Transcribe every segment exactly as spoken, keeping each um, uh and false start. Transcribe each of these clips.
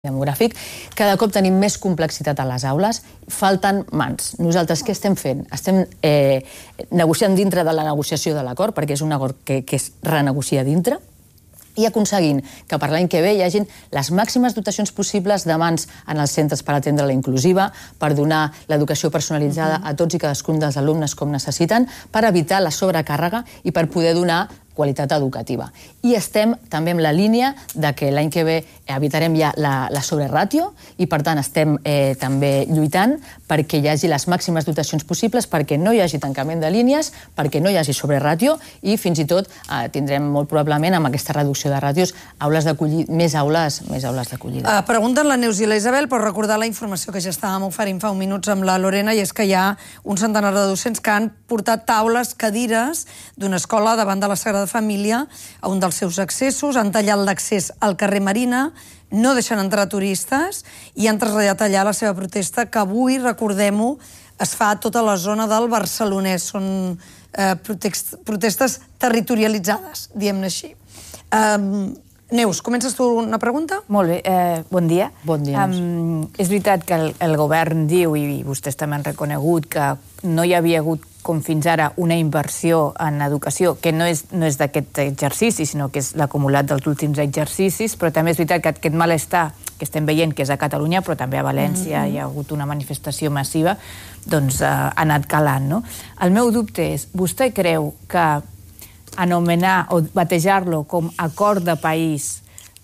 demogràfic, cada cop tenim més complexitat a les aules, falten mans. Nosaltres què estem fent? Estem eh, negociant dintre de la negociació de l'acord, perquè és un acord que, que es renegocia dintre, i aconseguint que per l'any que ve hi hagin les màximes dotacions possibles de mans en els centres per atendre la inclusiva, per donar l'educació personalitzada a tots i cadascun dels alumnes com necessiten, per evitar la sobrecàrrega i per poder donar qualitat educativa. I estem també en la línia de que l'any que ve evitarem ja la, la sobreràtio i, per tant, estem eh, també lluitant perquè hi hagi les màximes dotacions possibles, perquè no hi hagi tancament de línies, perquè no hi hagi sobreràtio i, fins i tot, eh, tindrem molt probablement, amb aquesta reducció de ràtios, aules d'acollida, més aules, més aules d'acollida. Uh, pregunten la Neus i la Isabel, però recordar la informació que ja estàvem oferint fa uns minuts amb la Lorena, i és que hi ha un centenar de docents que han portat taules, cadires d'una escola davant de la Sagrada Família a un dels seus accessos, han tallat l'accés al carrer Marina, no deixen entrar turistes i han traslladat allà la seva protesta, que avui, recordem-ho, es fa a tota la zona del Barcelonès. Són eh, protest, protestes territorialitzades, diguem-ne així. Um, Neus, comences tu una pregunta? Molt bé, eh, bon dia. Bon dia, Neus. Um, és veritat que el, el govern diu, i vostès també han reconegut, que no hi havia hagut com fins ara una inversió en educació, que no és, no és d'aquest exercici, sinó que és l'acumulat dels últims exercicis, però també és veritat que aquest malestar que estem veient, que és a Catalunya, però també a València, mm-hmm. hi ha hagut una manifestació massiva, doncs eh, ha anat calant, no? El meu dubte és, vostè creu que anomenar o batejar-lo com acord de país,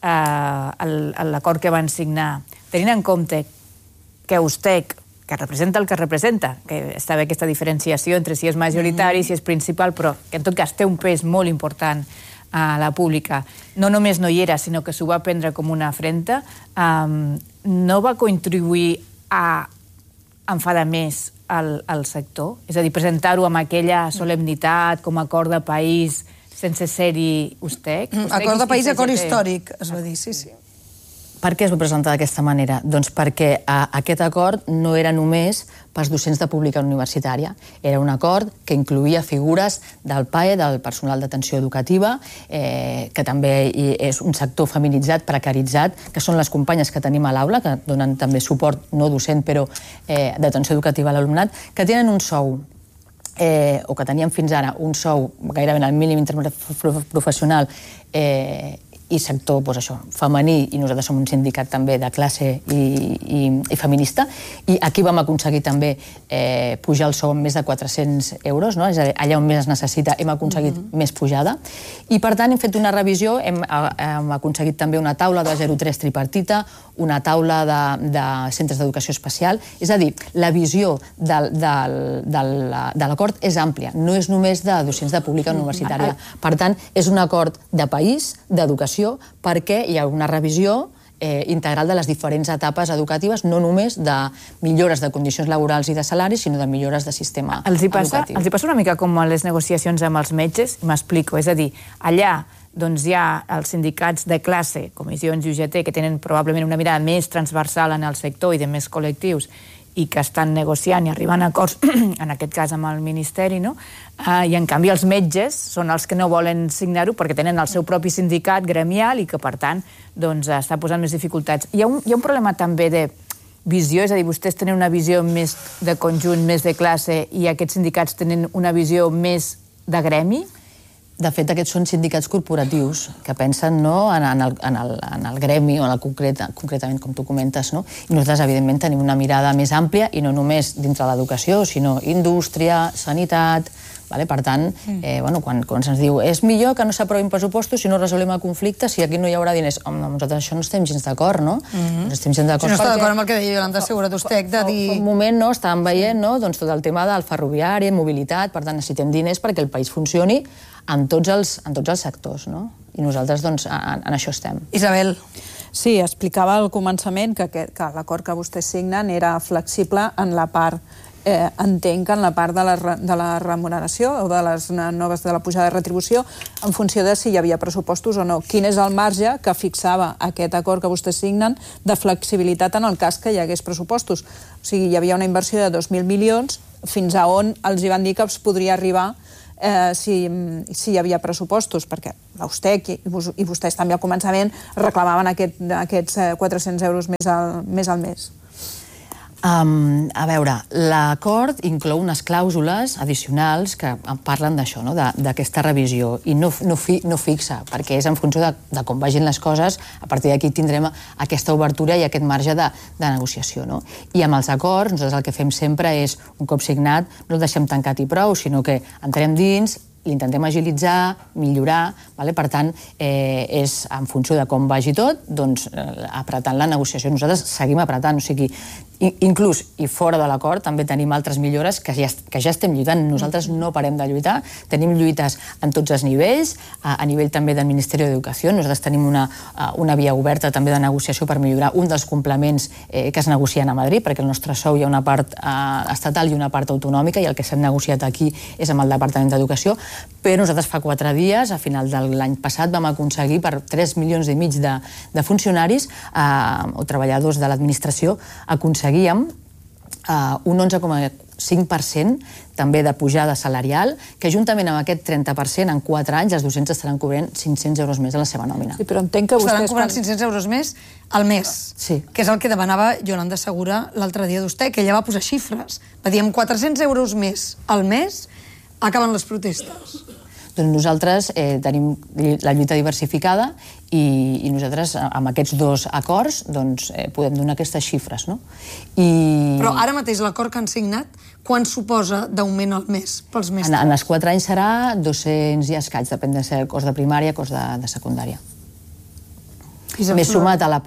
eh, l'acord que van signar, tenint en compte que USTEC, que representa el que representa, que està bé aquesta diferenciació entre si és majoritari, si és principal, però que en tot cas té un pes molt important a la pública, no només no hi era, sinó que s'ho va prendre com una afrenta, um, no va contribuir a enfadar més al, al sector? És a dir, presentar-ho amb aquella solemnitat, com a acord de país, sense ser-hi USTEC? Mm, acord de país, acord històric, es va dir, sí, sí. Per què es va presentar d'aquesta manera? Doncs perquè a, aquest acord no era només pels docents de pública universitària. Era un acord que incloïa figures del P A E, del personal d'atenció educativa, eh, que també és un sector feminitzat, precaritzat, que són les companyes que tenim a l'aula, que donen també suport no docent, però eh, d'atenció educativa a l'alumnat, que tenen un sou Eh, o que tenien fins ara un sou gairebé al mínim interprofessional eh, i sector doncs això, femení, i nosaltres som un sindicat també de classe i, i, i feminista, i aquí vam aconseguir també eh, pujar el sou amb més de quatre-cents euros, no? És a dir, allà on més es necessita hem aconseguit mm-hmm. més pujada, i per tant hem fet una revisió, hem, hem aconseguit també una taula de zero tres tripartita, una taula de, de centres d'educació especial, és a dir, la visió del, del, del, de l'acord és àmplia, no és només de docents de pública universitària, per tant és un acord de país, d'educació, perquè hi ha una revisió eh, integral de les diferents etapes educatives, no només de millores de condicions laborals i de salaris, sinó de millores de sistema els hi passa, educatiu. Els hi passa una mica com a les negociacions amb els metges, m'explico, és a dir, allà doncs hi ha els sindicats de classe, comissions i U G T, que tenen probablement una mirada més transversal en el sector i de més col·lectius, i que estan negociant i arribant a acords, en aquest cas amb el Ministeri, no? Uh, i en canvi els metges són els que no volen signar-ho perquè tenen el seu propi sindicat gremial i que, per tant, doncs, està posant més dificultats. Hi ha un, hi ha un problema també de visió, és a dir, vostès tenen una visió més de conjunt, més de classe, i aquests sindicats tenen una visió més de gremi? De fet, aquests són sindicats corporatius que pensen no, en, en, el, en, el, en el gremi o en el concret, concretament, com tu comentes. No? I nosaltres, evidentment, tenim una mirada més àmplia i no només dintre l'educació, sinó indústria, sanitat. Vale? Per tant, eh, bueno, quan, quan se'ns diu és millor que no s'aprovin pressupostos si no resolem el conflicte, si aquí no hi haurà diners. Home, nosaltres això no estem gens d'acord, no? Mm-hmm. No estem gens d'acord. Si no està d'acord amb el que deia Iolanda Segura d'USTEC, de dir... Fa un moment no, estàvem veient no, doncs, tot el tema del ferroviari, mobilitat, per tant necessitem diners perquè el país funcioni en tots els, en tots els sectors, no? I nosaltres, doncs, en, en això estem. Isabel. Sí, explicava al començament que, que, que l'acord que vostès signen era flexible en la part Eh, entenc que en la part de la, de la remuneració o de les noves de la pujada de retribució en funció de si hi havia pressupostos o no. Quin és el marge que fixava aquest acord que vostès signen de flexibilitat en el cas que hi hagués pressupostos? O sigui, hi havia una inversió de dos mil milions, fins a on els hi van dir que es podria arribar eh, si, si hi havia pressupostos, perquè l'Austec i, i vostès també al començament reclamaven aquest, aquests quatre-cents euros més al, més al mes. Um, a veure, l'acord inclou unes clàusules addicionals que parlen d'això, no? d'aquesta revisió, i no, no, fi, no fixa, perquè és en funció de, de com vagin les coses, a partir d'aquí tindrem aquesta obertura i aquest marge de, de negociació. No? I amb els acords, nosaltres el que fem sempre és, un cop signat, no el deixem tancat i prou, sinó que entrem dins, l'intentem agilitzar, millorar, vale? Per tant, eh, és en funció de com vagi tot, doncs, eh, apretant la negociació. Nosaltres seguim apretant, o sigui, inclús i fora de l'acord també tenim altres millores que ja, que ja estem lluitant. Nosaltres no parem de lluitar, tenim lluites en tots els nivells, a, a nivell també del Ministeri d'Educació. Nosaltres tenim una, una via oberta també de negociació per millorar un dels complements eh, que es negocien a Madrid, perquè el nostre sou hi ha una part eh, estatal i una part autonòmica, i el que s'ha negociat aquí és amb el Departament d'Educació, però nosaltres fa quatre dies, a final de l'any passat, vam aconseguir per tres milions i mig de, de funcionaris eh, o treballadors de l'administració, aconseguíem uh, un onze coma cinc per cent també de pujada salarial, que juntament amb aquest trenta per cent en quatre anys els docents estaran cobrant cinc-cents euros més a la seva nòmina. Sí, però entenc que vostès... Estaran cobrant cinc-cents euros més al mes, sí. Que és el que demanava Yolanda Segura l'altre dia d'Ustec, que ella va posar xifres. Va dir, amb quatre-cents euros més al mes acaben les protestes. Doncs nosaltres eh, tenim la lluita diversificada i, i nosaltres amb aquests dos acords doncs, eh, podem donar aquestes xifres. No? I... Però ara mateix l'acord que han signat, quan suposa d'augment al mes pels mestres? En, en els quatre anys serà dos-cents i escaig, depèn de ser cos de primària, cos de, de secundària. Més sumat al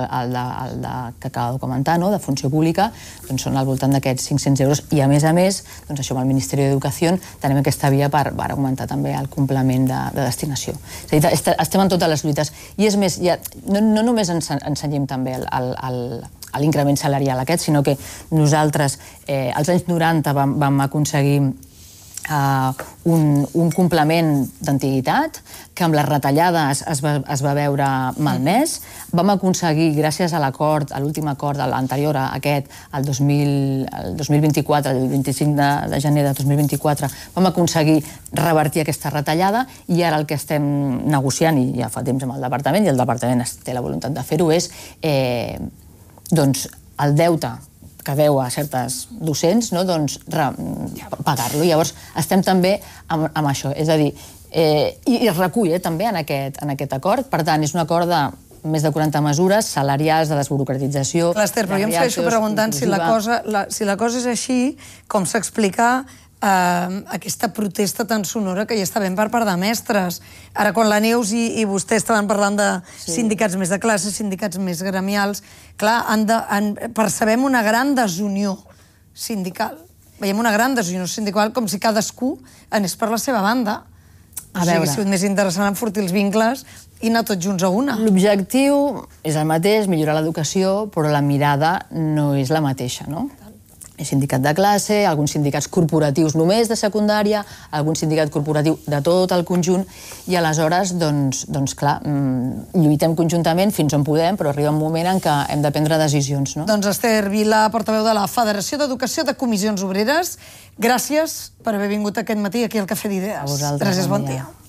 que acabo de comentar, no? De funció pública, doncs són al voltant d'aquests cinc-cents euros, i a més a més, doncs això amb el Ministeri d'Educació tenim aquesta via per, per augmentar també el complement de, de destinació. És a dir, estem en totes les lluites. I és més, ja, no, no només ens ensenyem també el, el, el, l'increment salarial aquest, sinó que nosaltres eh, als anys noranta vam, vam aconseguir Uh, un, un complement d'antiguitat que amb les retallades es va, es va veure malmès. Vam aconseguir, gràcies a l'acord, a l'últim acord, a l'anterior, a aquest, el dos mil vint-i-quatre, el vint-i-cinc de, de gener de dos mil vint-i-quatre, vam aconseguir revertir aquesta retallada, i ara el que estem negociant, i ja fa temps amb el departament, i el departament té la voluntat de fer-ho, és eh, doncs, el deute que deu a certes docents, no? Doncs pagar-lo. Llavors, estem també amb, amb això. És a dir, eh, i es recull eh, també en aquest, en aquest acord. Per tant, és un acord de més de quaranta mesures salarials, de desburocratització... Clar, Esther, però jo em segueixo preguntant si la, cosa, la, si la cosa és així, com s'explica eh, aquesta protesta tan sonora que hi està ben per part de mestres. Ara, quan la Neus i, i vostè estaven parlant de sí. sindicats més de classe, sindicats més gremials, clar, han de, han, percebem una gran desunió sindical. Veiem una gran desunió sindical com si cadascú anés per la seva banda. A o sigui, ha sigut més interessant enfortir els vincles i anar tots junts a una. L'objectiu és el mateix, millorar l'educació, però la mirada no és la mateixa, no? És sindicat de classe, alguns sindicats corporatius només de secundària, algun sindicat corporatiu de tot el conjunt, i aleshores, doncs, doncs clar, lluitem conjuntament fins on podem, però arriba un moment en què hem de prendre decisions, no? Doncs Esther Vila, portaveu de la Federació d'Educació de Comissions Obreres, gràcies per haver vingut aquest matí aquí al Cafè d'Idees. A vosaltres. Gràcies, bon dia.